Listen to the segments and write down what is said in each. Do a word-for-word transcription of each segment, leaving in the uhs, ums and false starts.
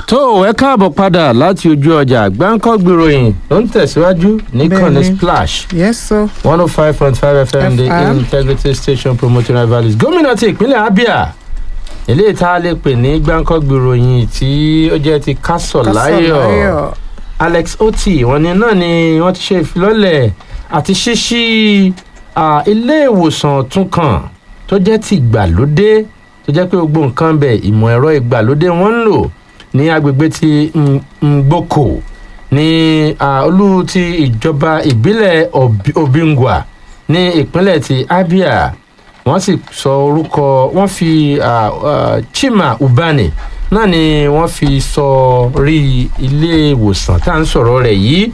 tó ẹ káàbọ̀ padà láti ojú ọjà Gbáǹkọ́gbì ìròyìn ló ń tẹ̀síwájú níkànnì Splash yes sir one oh five point five F M the integrity station promoting rivals. Gómìnà ti ìpínlẹ̀ Abia eléyìí tá a lè pè ní Gbáǹkọ́gbì ìròyìn tí ó jẹ́ ti Kásọ̀láyọ̀ Alex Oti wọ́n ní náà ni wọ́n ti ṣe ìfilọ́lẹ̀ àti ṣíṣí ilé ìwòsàn ọ̀tun kan tó jẹ́ ti ìgbàlódé tó jẹ́ pé gbogbo nǹkan bẹ̀ ìmọ̀ ẹ̀rọ ìgbàlódé wọ́n ń lò ní agbègbè ti Ngboko ní olú ti ìjọba ìbílẹ̀ Obingwa ní ìpínlẹ̀ ti Abia. Wọ́n sì sọ orúkọ wọ́n fi Chima Ubani náà ni wọ́n fi sọ rí ilé ìwòsàn tá à ń sọ̀rọ̀ rẹ̀ yìí.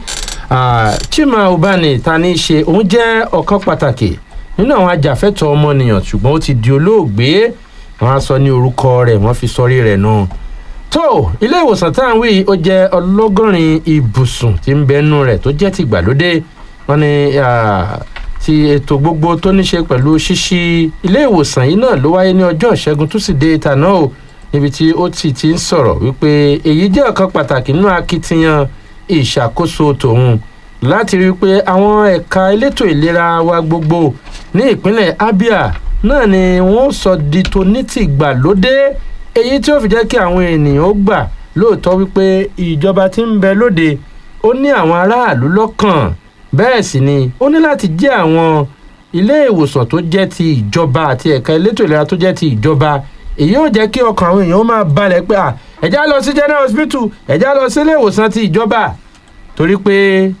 Chima Ubani ta ní í ṣe òun jẹ́ ọ̀kan pàtàkì nínú àwọn ajàfẹ́tọ̀ọ́ ọmọnìyàn ṣùgbọ́n ó ti di olóògbé. Wọ́n á sọ ní orúkọ rẹ̀ wọ́n fi sọrí rẹ̀ nù. tó ilé ìwòsàn tá à ń wí ó jẹ́ ọlọ́gọ́rin ibùsùn tí ń bẹnu rẹ̀ tó jẹ́ ti ìgbàlódé. Wọ́n ní ti ètò gbogbo tó ní ṣe pẹ̀lú ṣíṣí ilé ìwòsàn yìí náà ló wáyé ní ọjọ́ ìṣẹ́gun túsídéé tàná o níbi tí ó ti ti ń sọ̀rọ̀ wípé èyí jẹ́ ọ̀kan pàtàkì nínú akitiyan ìṣàkóso tòun láti rí i pé àwọn ẹ̀ka elétò ìlera wa gbogbo ní ìpínlẹ̀ Abia náà ni wọ́n sọ di tòní ti ìgbàlódé èyí tí ó fi jẹ́ kí àwọn ènìyàn ó gbà lóòótọ́ wípé ìjọba tí ń bẹ lóde ó ní àwọn aráàlú lọ́kàn bẹ́ẹ̀ sì ni ó ní láti jẹ́ àwọn ilé ìwòsàn tó jẹ́ ti ìjọba àti ẹ̀ka elétò ìlera tó jẹ́ ti ìjọba èyí ó jẹ́ kí ọkàn àwọn èèyàn máa balẹ̀ pé à ẹ̀já lọ sí general hospital ẹ̀já lọ sí ilé ìwòsàn ti ìjọba torí pé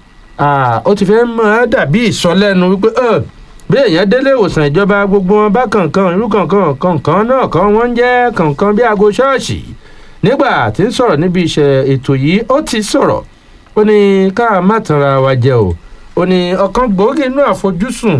ó ti fẹ́ máa dàbí ìsọlẹ́nu wípé bí èèyàn délé ìwòsàn ìjọba gbogbo wọn bá kànkan irú kànkan kànkan náà kan wọ́n ń jẹ́ kànkan bí aago ṣọ́ọ̀ṣì. Nígbà tí ń sọ̀rọ̀ níbi iṣẹ́ ètò yìí ó ti sọ̀rọ̀ ó ní ká má tanra wa jẹ o ó ní ọ̀kan gbòógì inú àfojúsùn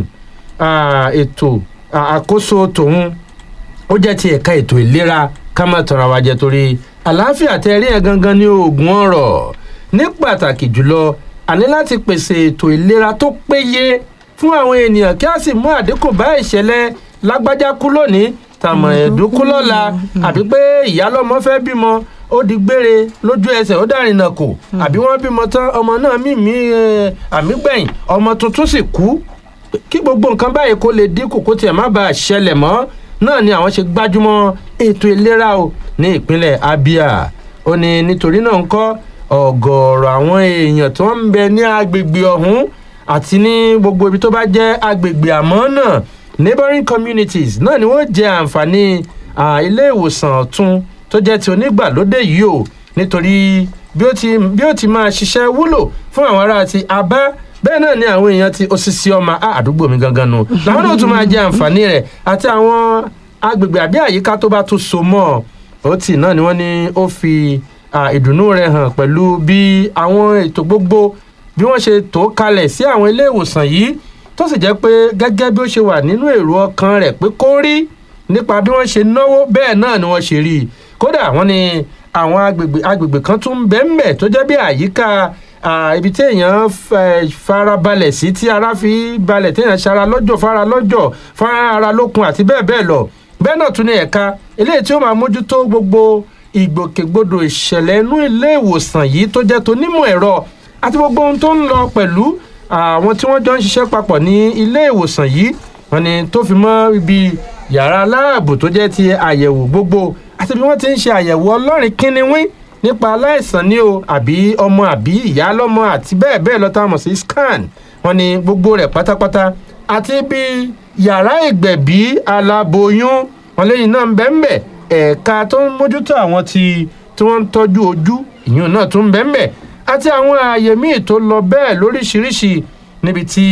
ètò àkóso tòun ó jẹ́ ti ẹ̀ka ètò ìlera ká má tanra wa jẹ torí àlàáfíà tẹ́rí ẹ̀ gangan ní oògùn ọ̀rọ̀ ní pàtàkì jùlọ àní láti pèsè ètò ìlera tó péye fún àwọn ènìyàn kí a sì mú àdínkù bá ìṣẹ̀lẹ̀ lágbájá kú lónìí tàmọ̀ ẹ̀dùn kú lọ́la àbí pé ìyálọ́mọ fẹ́ bímọ ó di gbére lójú ẹsẹ̀ ó dàrínà kò àbí wọ́n bímọ tán ọmọ náà mímí àmì gbẹ̀yìn ọmọ tuntun sì kú kí gbogbo nǹkan báyìí kó lè dínkù kó tiẹ̀ má bàa ṣẹlẹ̀ mọ́ náà ni àwọn ṣe gbájúmọ́ ètò ìlera o ní ìpínlẹ̀ Abia. Ó ní nítorí náà ń kọ́ ọ̀gọ̀ọ̀rọ̀ àwọn èèyàn tó ń bẹ ní agbègbè ọ̀hún àti ní gbogbo ibi tó bá jẹ́ agbègbè àmọ́ náà neighboring communities náà ni wọ́n jẹ àǹfààní ilé ìwòsàn ọ̀tun tó jẹ́ ti onígbàlódé yìí o nítorí bí ó ti bí ó ti máa ṣiṣẹ́ wúlò fún àwọn ará ti Aba bẹ́ẹ̀ náà ni àwọn èèyàn ti Osisi Ọma àdúgbò mi gangan nu làwọn náà tún máa jẹ àǹfààní rẹ̀ àti àwọn agbègbè àbí àyíká tó bá tún so mọ́ ọ tì náà ni wọ́n ní ó fi ìdùnnú rẹ̀ hàn pẹ̀lú bí àwọn ètò gbogbo bí wọ́n ṣe tó kalẹ̀ sí àwọn ilé ìwòsàn yìí tó sì jẹ́ pé gẹ́gẹ́ bí ó ṣe wà nínú èrò ọkàn rẹ̀ pé kó rí nípa bí wọ́n ṣe náwó bẹ́ẹ̀ náà ni wọ́n ṣe rí i kódà wọ́n ní àwọn agbègbè agbègbè kan tún bẹ́ẹ̀nbẹ́ẹ̀ tó jẹ́ bí àyíká ibi tí èèyàn fara balẹ̀ sí tí ara fi balẹ̀ tí èèyàn ṣara lọ́jọ́ fara lọ́jọ́ fara ara lókun àti bẹ́ẹ̀ bẹ́ẹ̀ lọ bẹ́ẹ̀ náà tún ní ẹ̀ka eléyìí tí ó máa mójútó gbogbo ìgbòkègbodò ìṣẹ̀lẹ̀ inú ilé ìwòsàn yìí tó jẹ́ tonímọ̀ ẹ̀rọ àti gbogbo ohun tó ń lọ pẹ̀lú àwọn tí wọ́n jọ ń ṣiṣẹ́ papọ̀ ní ilé ìwòsàn yìí wọ́n ní tó fi mọ́ ibi yàrá láàbù tó jẹ́ ti àyẹ̀wò gbogbo àti bí wọ́n ti ń ṣe àyẹ̀wò ọlọ́rin kínníwín nípa aláìsàn ní o àbí ọmọ àbí ìyá lọ́mọ àti bẹ́ẹ̀ bẹ́ẹ̀ lọ tá a mọ̀ sí scan wọ́n ní gbogbo rẹ̀ pátápátá àti bí yàrá ìgbẹ̀bí aláboyún wọn lẹ́yìn náà ń bẹ ń bẹ ẹ̀ka tó ń mójútó àwọn tí tí wọ́n ń tọ́jú ojú ìyún náà tún ń bẹ ń bẹ àti àwọn ààyè míì tó lọ bẹ́ẹ̀ lóríṣiríṣi níbi tí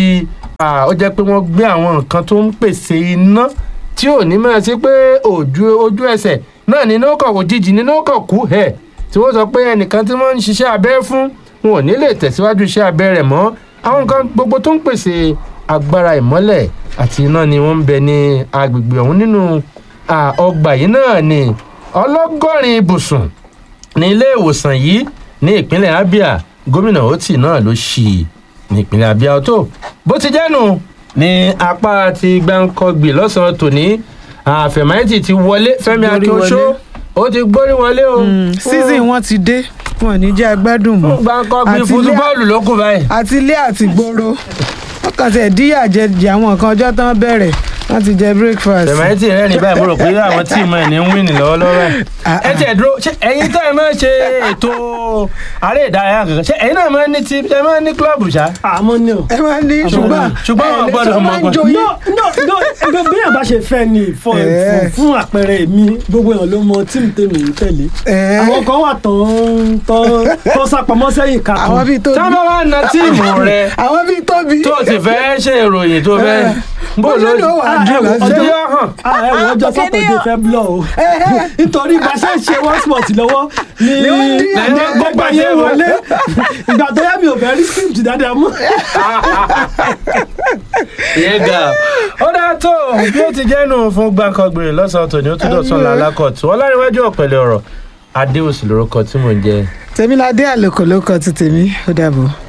ó jẹ́ pé wọ́n gbé àwọn nǹkan tó ń pèsè iná tí ò ní máa sí pé ojú ojú ẹsẹ̀ náà ní náà kọ̀ òjijì ní náà kọ̀ kú ẹ̀ tí wọ́n sọ pé ẹnìkan tí wọ́n ń ṣiṣẹ́ abẹ́ fún wọn ò ní lè tẹ̀síwájú iṣẹ́ abẹ́ rẹ̀ mọ́ àwọn nǹkan gbogbo tó ń pèsè agbára ìmọ́lẹ̀ àti iná ni wọ́n ń bẹ ní agbègbè ọ̀hún nínú ọgbà yìí náà ni ọlọ́gọ́rin ibùsùn ní ilé ìwòsàn yìí ní ìpínlẹ̀ Abia gómìnà Oti náà ló ṣí ní ìpínlẹ̀ Abia tó bó ti jẹ́nu ní apá ti Gbáǹkọ́gbì lọ́sàn-án tòní àfẹ̀máìtì ti wọlé Fẹ́mi Akínóṣó ó ti gbórí wọlé o. season wọn ti dé wọn ní jẹ́ agbádùn mọ́. Gbáǹkọ́ bí fútúbọ́ọ̀lù ló kù báyìí. àti ilé àti gbòòrò wọ́n kàn sí ẹ̀díyà jẹ àwọn nǹkan ọjọ́ tán bẹ̀rẹ̀ wọ́n ti jẹ breakfast. tẹ̀mẹ́tì rẹ̀ ní báyìí mo rò pé àwọn tíìmù ẹ̀ ní ń wíìnì lọ́wọ́lọ́wọ́ ẹ̀. ẹ tiẹ̀ dúró ṣé ẹ̀yin tẹ́ ẹ máa ṣe ètò aré ìdárayá kankan ṣé ẹ̀yin náà máa ní tí ẹ máa ní kílọ̀bù ṣá. àmọ́ ní o. ẹ máa ní ṣùgbọ́n ṣùgbọ́n wọn gbọ́dọ̀ mọ̀ gbọ́dọ̀. no no no bí yàrá bá ṣe fẹ́ ni fún àpẹẹrẹ mi gbogbo èèyàn ló mọ tíìmù tèmi ń tẹ̀lé. àwọn kan wà tán tán tán sápamọ́ sẹ́yìn kàtó. àwọn bíi tóbi. tá a bá wà ná tíìmù rẹ àwọn bíi tóbi. tó ti fẹ́ ṣe ìròyìn tó fẹ́ bó ló ọjọ́ yóò hàn ẹ̀wọ̀n ọjọ́ sátọ̀dé fẹ́ blọ̀ o nítorí bá ṣe ń ṣe one sport lọ́wọ́ ní gbogbo ayé wọlé ìgbà tó yá mi ò fẹ́ rí script dáadáa mọ́. ìyẹn ga ó dáa tó bí ó ti jẹ́ nù fún Gbáǹkọ́gbì lọ́sàn-án tòní ó tún dọ̀tún làlákọ̀tún ọláríwájú ọ̀pẹ̀lẹ̀ ọ̀rọ̀ adéòsì lórúkọ tí mò ń jẹ́. Tèmiládé Àlòkò ló kọ ti tèmi ó dàbọ̀.